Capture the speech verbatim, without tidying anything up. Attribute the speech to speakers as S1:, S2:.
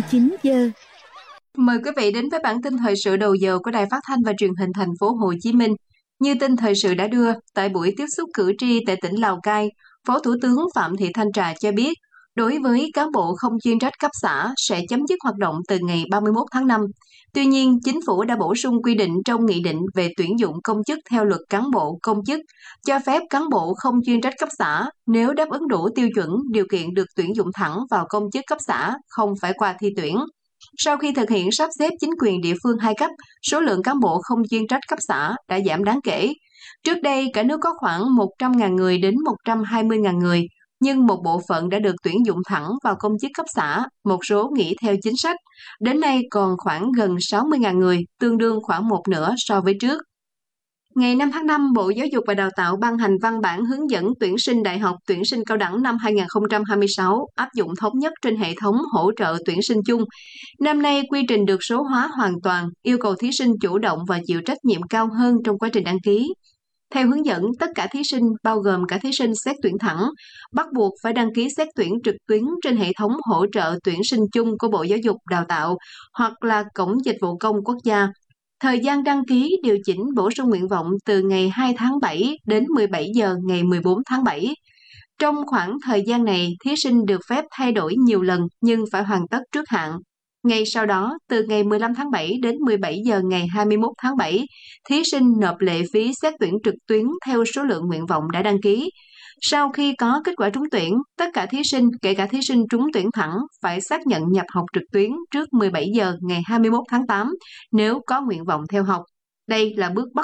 S1: chín giờ.
S2: Mời quý vị đến với bản tin thời sự đầu giờ của Đài Phát thanh và Truyền hình Thành phố Hồ Chí Minh. Như tin thời sự đã đưa, tại buổi tiếp xúc cử tri tại tỉnh Lào Cai, Phó Thủ tướng Phạm Thị Thanh Trà cho biết, đối với cán bộ không chuyên trách cấp xã sẽ chấm dứt hoạt động từ ngày ba mươi mốt tháng năm. Tuy nhiên, Chính phủ đã bổ sung quy định trong Nghị định về tuyển dụng công chức theo Luật Cán bộ Công chức, cho phép cán bộ không chuyên trách cấp xã nếu đáp ứng đủ tiêu chuẩn điều kiện được tuyển dụng thẳng vào công chức cấp xã, không phải qua thi tuyển. Sau khi thực hiện sắp xếp chính quyền địa phương hai cấp, số lượng cán bộ không chuyên trách cấp xã đã giảm đáng kể. Trước đây, cả nước có khoảng một trăm nghìn người đến một trăm hai mươi nghìn người, nhưng một bộ phận đã được tuyển dụng thẳng vào công chức cấp xã, một số nghỉ theo chính sách. Đến nay còn khoảng gần sáu mươi nghìn người, tương đương khoảng một nửa so với trước. Ngày năm tháng năm, Bộ Giáo dục và Đào tạo ban hành văn bản hướng dẫn tuyển sinh đại học, tuyển sinh cao đẳng năm hai nghìn không trăm hai mươi sáu, áp dụng thống nhất trên hệ thống hỗ trợ tuyển sinh chung. Năm nay, quy trình được số hóa hoàn toàn, yêu cầu thí sinh chủ động và chịu trách nhiệm cao hơn trong quá trình đăng ký. Theo hướng dẫn, tất cả thí sinh, bao gồm cả thí sinh xét tuyển thẳng, bắt buộc phải đăng ký xét tuyển trực tuyến trên hệ thống hỗ trợ tuyển sinh chung của Bộ Giáo dục Đào tạo hoặc là Cổng Dịch vụ Công Quốc gia. Thời gian đăng ký điều chỉnh bổ sung nguyện vọng từ ngày hai tháng bảy đến mười bảy giờ ngày mười bốn tháng bảy. Trong khoảng thời gian này, thí sinh được phép thay đổi nhiều lần nhưng phải hoàn tất trước hạn. Ngay sau đó, từ ngày mười lăm tháng bảy đến mười bảy giờ ngày hai mươi mốt tháng bảy, thí sinh nộp lệ phí xét tuyển trực tuyến theo số lượng nguyện vọng đã đăng ký. Sau khi có kết quả trúng tuyển, tất cả thí sinh, kể cả thí sinh trúng tuyển thẳng, phải xác nhận nhập học trực tuyến trước mười bảy giờ ngày hai mươi mốt tháng tám nếu có nguyện vọng theo học. Đây là bước bắt